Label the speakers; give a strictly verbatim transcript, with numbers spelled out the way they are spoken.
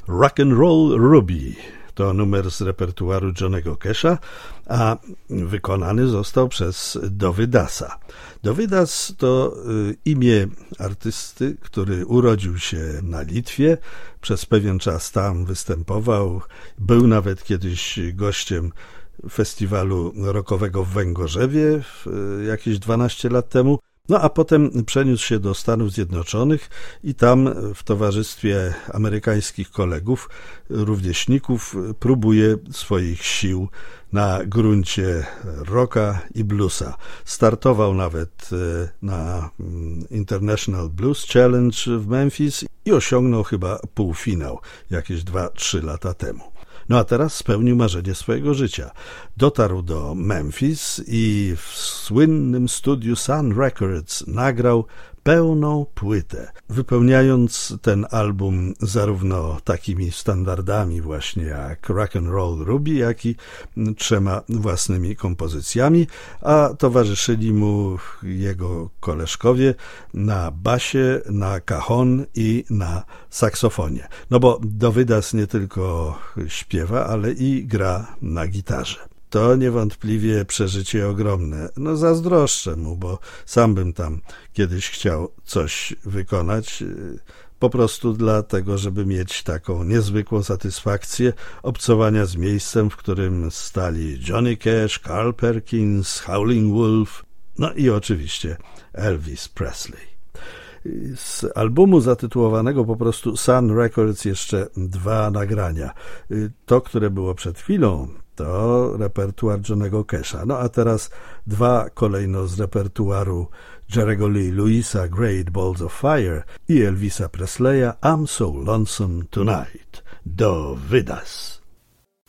Speaker 1: Rock and Roll Ruby. To numer z repertuaru Johnny'ego Casha, a wykonany został przez Dovey Dassa. Dovey Dass to y, imię artysty, który urodził się na Litwie, przez pewien czas tam występował, był nawet kiedyś gościem festiwalu rockowego w Węgorzewie y, jakieś dwanaście lat temu. No a potem przeniósł się do Stanów Zjednoczonych i tam w towarzystwie amerykańskich kolegów, rówieśników, próbuje swoich sił na gruncie rocka i bluesa. Startował nawet na International Blues Challenge w Memphis i osiągnął chyba półfinał jakieś dwa trzy lata temu. No a teraz spełnił marzenie swojego życia. Dotarł do Memphis i w słynnym studiu Sun Records nagrał pełną płytę, wypełniając ten album zarówno takimi standardami właśnie jak Rock and Roll Ruby, jak i trzema własnymi kompozycjami, a towarzyszyli mu jego koleżkowie na basie, na cajon i na saksofonie. No bo Dovey Dass nie tylko śpiewa, ale i gra na gitarze. To niewątpliwie przeżycie ogromne. No zazdroszczę mu, bo sam bym tam kiedyś chciał coś wykonać, po prostu dlatego, żeby mieć taką niezwykłą satysfakcję obcowania z miejscem, w którym stali Johnny Cash, Carl Perkins, Howlin' Wolf, no i oczywiście Elvis Presley. Z albumu zatytułowanego po prostu Sun Records jeszcze dwa nagrania. To, które było przed chwilą, to repertuar Johnny'ego Casha. No a teraz dwa kolejno z repertuaru Jerry'ego Lee Lewisa, Great Balls of Fire i Elvisa Presleya, I'm So Lonesome Tonight. Dovey Dass.